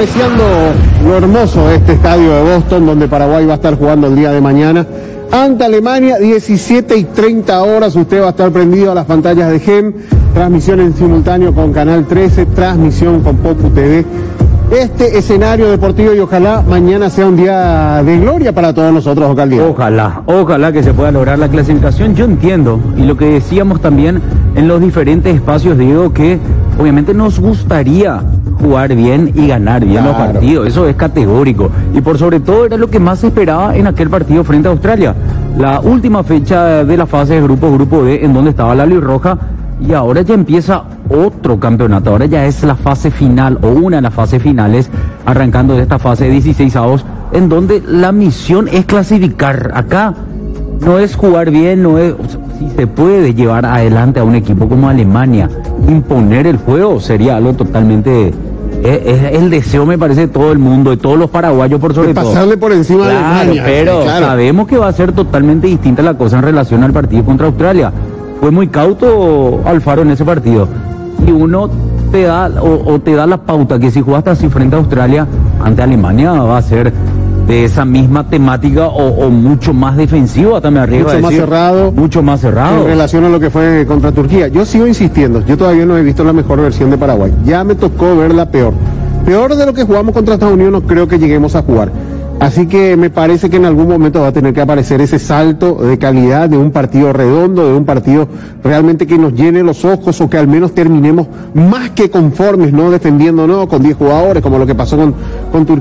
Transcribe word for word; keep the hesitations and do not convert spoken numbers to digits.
apreciando lo hermoso de este estadio de Boston, donde Paraguay va a estar jugando el día de mañana ante Alemania, diecisiete y treinta horas. Usted va a estar prendido a las pantallas de G E M, transmisión en simultáneo con Canal trece, transmisión con Popu T V. Este escenario deportivo, y ojalá mañana sea un día de gloria para todos nosotros, Ocaldía. Ojalá, ojalá que se pueda lograr la clasificación. Yo entiendo, y lo que decíamos también en los diferentes espacios, Diego, que obviamente nos gustaría jugar bien y ganar bien Claro. los partidos, eso es categórico, y por sobre todo era lo que más se esperaba en aquel partido frente a Australia, la última fecha de la fase de grupo, grupo D, en donde estaba la Roja, y ahora ya empieza otro campeonato, ahora ya es la fase final, o una de las fases finales, arrancando de esta fase de dieciséis avos, en donde la misión es clasificar. Acá no es jugar bien, no es, o sea, si se puede llevar adelante a un equipo como Alemania, imponer el juego, sería algo totalmente, es, es el deseo, me parece, de todo el mundo, de todos los paraguayos por sobre De todo. pasarle por encima Claro, de Alemania. pero sí, claro. sabemos que va a ser totalmente distinta la cosa en relación al partido contra Australia. Fue muy cauto Alfaro en ese partido. Y uno te da, o, o te da la pauta que si jugaste así frente a Australia, ante Alemania va a ser de esa misma temática o, o mucho más defensivo, hasta me arriesgo Mucho a más decir. cerrado. Mucho más cerrado. En relación a lo que fue contra Turquía. Yo sigo insistiendo, yo todavía no he visto la mejor versión de Paraguay. Ya me tocó ver la peor. Peor de lo que jugamos contra Estados Unidos no creo que lleguemos a jugar. Así que me parece que en algún momento va a tener que aparecer ese salto de calidad de un partido redondo, de un partido realmente que nos llene los ojos, o que al menos terminemos más que conformes, no defendiendo, no con diez jugadores, como lo que pasó con, con Turquía.